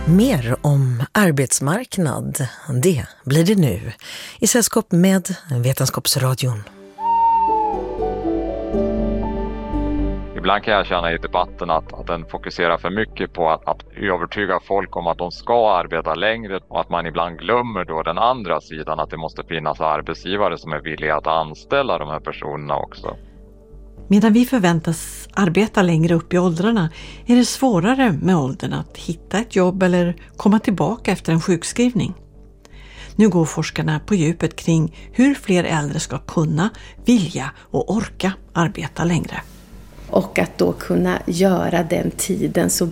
Mer om arbetsmarknad, det blir det nu i sällskap med Vetenskapsradion. Ibland kan jag känna i debatten att den fokuserar för mycket på att övertyga folk om att de ska arbeta längre och att man ibland glömmer då den andra sidan, att det måste finnas arbetsgivare som är villiga att anställa de här personerna också. Medan vi förväntas arbeta längre upp i åldrarna är det svårare med åldern att hitta ett jobb eller komma tillbaka efter en sjukskrivning. Nu går forskarna på djupet kring hur fler äldre ska kunna, vilja och orka arbeta längre. Och att då kunna göra den tiden så